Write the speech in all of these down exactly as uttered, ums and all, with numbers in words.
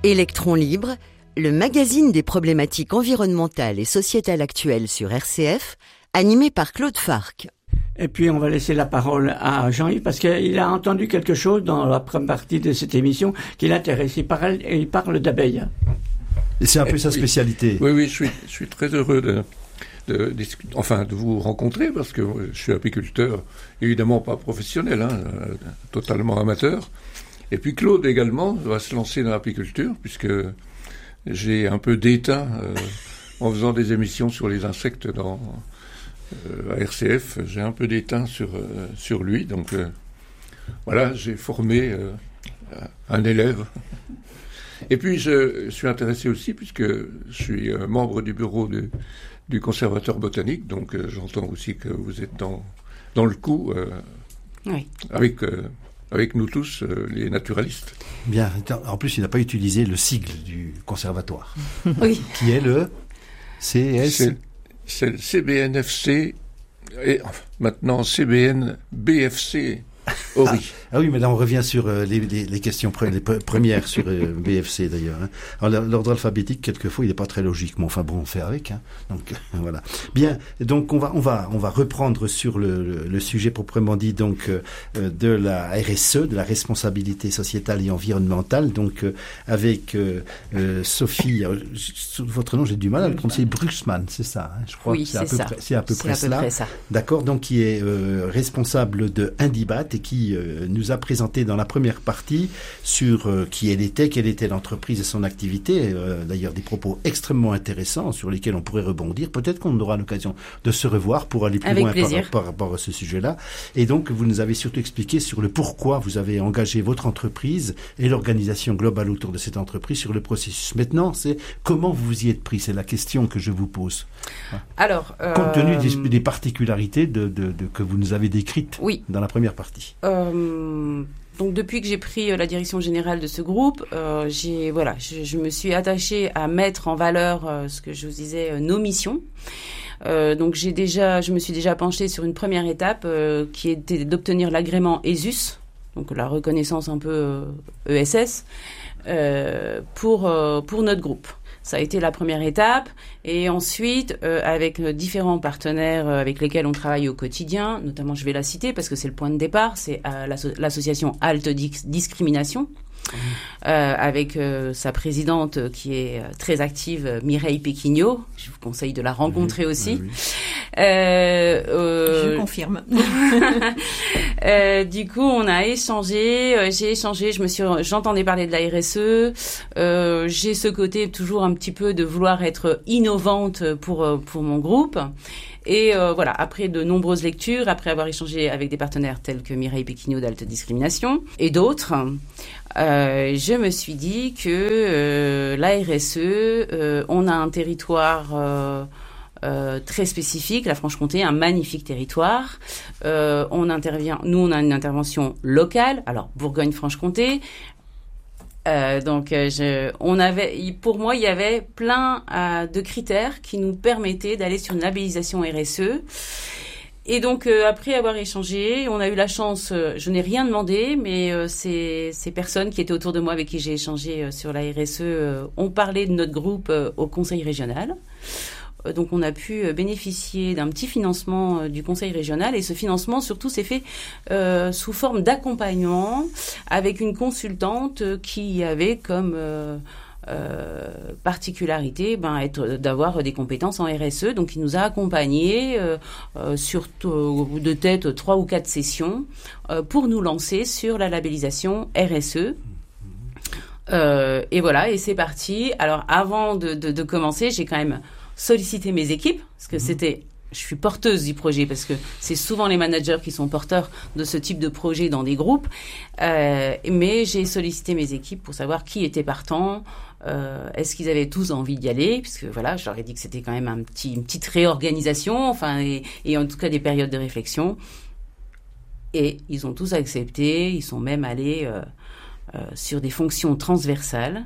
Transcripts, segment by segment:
Électron libre, le magazine des problématiques environnementales et sociétales actuelles sur R C F, animé par Claude Farc. Et puis on va laisser la parole à Jean-Yves parce qu'il a entendu quelque chose dans la première partie de cette émission qui l'intéresse. Il parle, il parle d'abeilles. Et c'est un peu sa spécialité. Oui, oui, je suis, je suis très heureux de, de, de, enfin, de vous rencontrer parce que je suis apiculteur, évidemment pas professionnel, hein, totalement amateur. Et puis Claude également va se lancer dans l'apiculture puisque j'ai un peu d'étain euh, en faisant des émissions sur les insectes dans euh, à R C F. J'ai un peu d'étain sur euh, sur lui, donc euh, voilà, j'ai formé euh, un élève. Et puis je, je suis intéressé aussi puisque je suis euh, membre du bureau de, du conservateur botanique, donc euh, j'entends aussi que vous êtes dans dans le coup euh, oui. avec euh, avec nous tous, euh, les naturalistes. Bien. En plus, il n'a pas utilisé le sigle du conservatoire, oui. qui est le C S... C'est, c'est le C B N F C et maintenant C B N B F C O R I. Ah, ah oui, mais là on revient sur euh, les, les, les questions pre- les pre- premières sur euh, B F C d'ailleurs. Hein. Alors l'ordre alphabétique, quelquefois, il n'est pas très logique, mais enfin bon, on fait avec. Hein. Donc euh, voilà. Bien. Donc on va on va on va reprendre sur le, le, le sujet proprement dit donc euh, de la R S E, de la responsabilité sociétale et environnementale. Donc euh, avec euh, euh, Sophie, euh, votre nom j'ai du mal à le prononcer, Bruxman, c'est ça. Hein, je crois. Oui, que c'est, c'est à peu ça. près, c'est à peu c'est près à peu cela. Près ça. D'accord. Donc qui est euh, responsable de Indibat et qui euh, nous a présenté dans la première partie sur euh, qui elle était, quelle était l'entreprise et son activité. Euh, d'ailleurs, des propos extrêmement intéressants sur lesquels on pourrait rebondir. Peut-être qu'on aura l'occasion de se revoir pour aller plus Avec loin plaisir. par, par rapport à ce sujet-là. Et donc, vous nous avez surtout expliqué sur le pourquoi vous avez engagé votre entreprise et l'organisation globale autour de cette entreprise sur le processus. Maintenant, c'est comment vous vous y êtes pris. C'est la question que je vous pose. Alors, euh... compte tenu des, des particularités de, de, de, que vous nous avez décrites oui. dans la première partie. Euh, donc depuis que j'ai pris euh, la direction générale de ce groupe, euh, j'ai voilà, je, je me suis attachée à mettre en valeur euh, ce que je vous disais, euh, nos missions. Euh, donc j'ai déjà, je me suis déjà penchée sur une première étape euh, qui était d'obtenir l'agrément E S U S, donc la reconnaissance un peu euh, E S S, euh, pour euh, pour notre groupe. Ça a été la première étape. Et ensuite, euh, avec différents partenaires euh, avec lesquels on travaille au quotidien, notamment, je vais la citer parce que c'est le point de départ, c'est euh, l'asso- l'association Halte Discrimination, euh, avec euh, sa présidente euh, qui est euh, très active, euh, Mireille Péquignot. Je vous conseille de la rencontrer oui, aussi. Oui, oui. Euh, euh, je confirme. euh, du coup, on a échangé, euh, j'ai échangé, je me suis, j'entendais parler de la R S E. Euh, j'ai ce côté toujours un petit peu de vouloir être innovante pour pour mon groupe. Et euh, voilà, après de nombreuses lectures, après avoir échangé avec des partenaires tels que Mireille Péquignot d'Halte Discrimination et d'autres, euh, je me suis dit que euh, la R S E, euh, on a un territoire euh, euh, très spécifique, la Franche-Comté, un magnifique territoire. Euh, on intervient, nous, on a une intervention locale, alors Bourgogne-Franche-Comté. Euh, donc, euh, je, on avait, pour moi, il y avait plein euh, de critères qui nous permettaient d'aller sur une labellisation R S E. Et donc, euh, après avoir échangé, on a eu la chance, euh, je n'ai rien demandé, mais euh, ces, ces personnes qui étaient autour de moi avec qui j'ai échangé euh, sur la R S E euh, ont parlé de notre groupe euh, au conseil régional. Donc, on a pu bénéficier d'un petit financement du conseil régional et ce financement, surtout, s'est fait euh, sous forme d'accompagnement avec une consultante qui avait comme euh, euh, particularité ben, être, d'avoir des compétences en R S E. Donc, il nous a accompagnés euh, euh, sur au bout de tête trois ou quatre sessions euh, pour nous lancer sur la labellisation R S E. Euh, et voilà, et c'est parti. Alors, avant de, de, de commencer, j'ai quand même solliciter mes équipes, parce que c'était, je suis porteuse du projet, parce que c'est souvent les managers qui sont porteurs de ce type de projet dans des groupes, euh, mais j'ai sollicité mes équipes pour savoir qui était partant, euh, est-ce qu'ils avaient tous envie d'y aller, puisque voilà, je leur ai dit que c'était quand même un petit, une petite réorganisation, enfin, et, et en tout cas des périodes de réflexion, et ils ont tous accepté, ils sont même allés euh, euh, sur des fonctions transversales,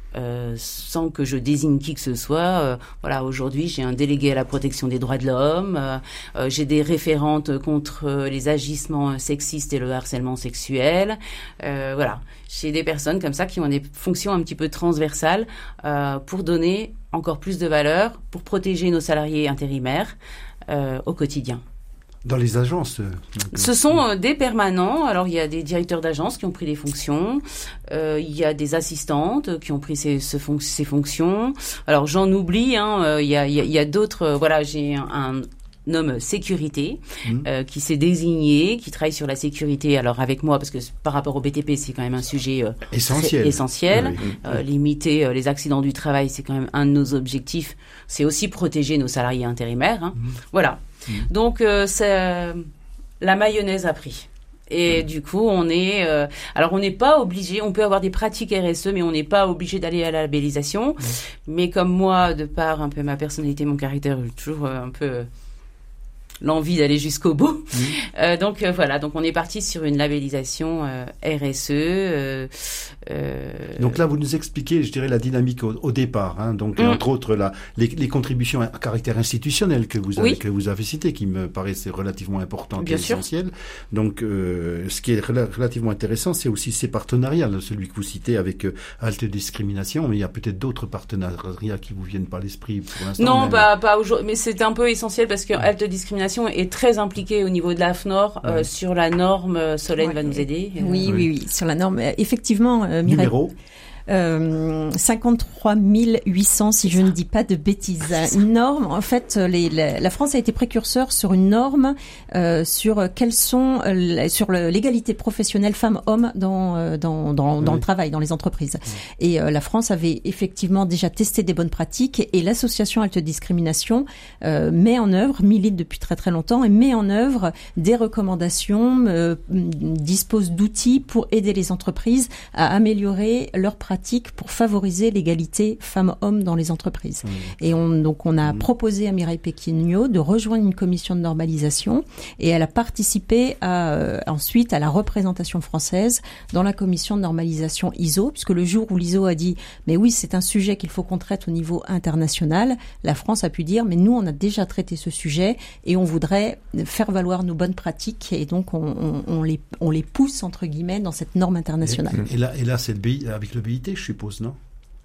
Euh, sans que je désigne qui que ce soit. Euh, voilà, aujourd'hui, j'ai un délégué à la protection des droits de l'homme, euh, euh, j'ai des référentes contre euh, les agissements sexistes et le harcèlement sexuel. Euh, voilà, j'ai des personnes comme ça qui ont des fonctions un petit peu transversales euh, pour donner encore plus de valeur, pour protéger nos salariés intérimaires euh, au quotidien. Dans les agences donc, Ce sont euh, des permanents. Alors, il y a des directeurs d'agence qui ont pris des fonctions. Euh, il y a des assistantes qui ont pris ces, ce fon- ces fonctions. Alors, j'en oublie. Hein, euh, il y a, il y a, il y a d'autres... Euh, voilà, j'ai un... un nomme sécurité, mmh. euh, qui s'est désigné, qui travaille sur la sécurité, alors avec moi, parce que par rapport au B T P, c'est quand même un sujet euh, essentiel. essentiel. Oui, oui, oui. Euh, limiter euh, les accidents du travail, c'est quand même un de nos objectifs. C'est aussi protéger nos salariés intérimaires. Hein. Mmh. Voilà. Mmh. Donc, euh, c'est, la mayonnaise a pris. Et mmh. du coup, on est... Euh, alors, on n'est pas obligé... On peut avoir des pratiques R S E, mais on n'est pas obligé d'aller à la labellisation. Mmh. Mais comme moi, de par un peu ma personnalité, mon caractère, j'ai toujours euh, un peu... Euh, l'envie d'aller jusqu'au bout. Mmh. Euh, donc euh, voilà, donc on est parti sur une labellisation euh, R S E. Euh, euh... Donc là, vous nous expliquez, je dirais, la dynamique au, au départ. Hein, donc, mmh. et entre autres, la, les, les contributions à caractère institutionnel que vous avez, oui. que vous avez citées, qui me paraissent relativement importantes Bien et sûr. essentielles. Donc, euh, ce qui est rela- relativement intéressant, c'est aussi ces partenariats, là, celui que vous citez avec euh, Halte Discrimination, mais il y a peut-être d'autres partenariats qui vous viennent pas à l'esprit pour l'instant. Non, même. pas, pas aujourd'hui, mais c'est un peu essentiel parce que mmh. Halte Discrimination est très impliquée au niveau de l'A F N O R euh, ouais. sur la norme. Solène ouais. va nous aider. Oui, euh, oui, oui, sur la norme. Effectivement, euh, Mireille. Numéro Euh, cinquante-trois mille huit cents, si je ne dis pas de bêtises. Une norme, en fait, les, la, la France a été précurseur sur une norme euh, sur quelles sont euh, sur le, l'égalité professionnelle femmes-hommes dans euh, dans dans, dans oui. le travail, dans les entreprises. Oui. Et euh, la France avait effectivement déjà testé des bonnes pratiques et l'association Halte Discrimination euh, met en œuvre, milite depuis très très longtemps et met en œuvre des recommandations, euh, dispose d'outils pour aider les entreprises à améliorer leurs pratiques pour favoriser l'égalité femmes-hommes dans les entreprises. Mmh. Et on, donc on a mmh. proposé à Mireille Péquignot de rejoindre une commission de normalisation et elle a participé à, euh, ensuite à la représentation française dans la commission de normalisation I S O, puisque le jour où l'I S O a dit « mais oui, c'est un sujet qu'il faut qu'on traite au niveau international », la France a pu dire « mais nous, on a déjà traité ce sujet et on voudrait faire valoir nos bonnes pratiques et donc on, on, on, les, on les pousse, entre guillemets, dans cette norme internationale. » Et, et là, et là c'est le B I, avec le B I T, je suppose, non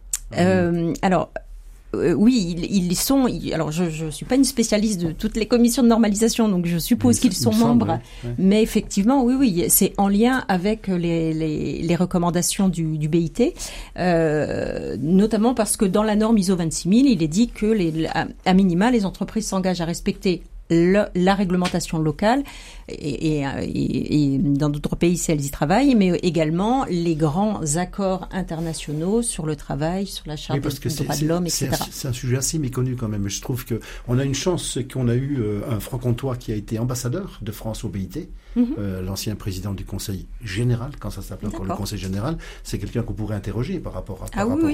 euh, Alors, euh, oui, ils, ils sont... Ils, alors, je ne suis pas une spécialiste de toutes les commissions de normalisation, donc je suppose mais qu'ils sont membres. Semble, oui. Ouais. Mais effectivement, oui, oui, c'est en lien avec les, les, les recommandations du, du B I T, euh, notamment parce que dans la norme I S O vingt-six mille, il est dit que, les, à, à minima, les entreprises s'engagent à respecter Le, la réglementation locale et, et, et, et dans d'autres pays si elles y travaillent, mais également les grands accords internationaux sur le travail, sur la charte oui, des droits de l'homme, et cetera. C'est un, c'est un sujet assez méconnu quand même. Je trouve que on a une chance qu'on a eu euh, un franc-comtois qui a été ambassadeur de France au B I T, mm-hmm. euh, l'ancien président du Conseil général, quand ça s'appelait encore le Conseil général. C'est quelqu'un qu'on pourrait interroger par rapport à, par ah, rapport oui, oui.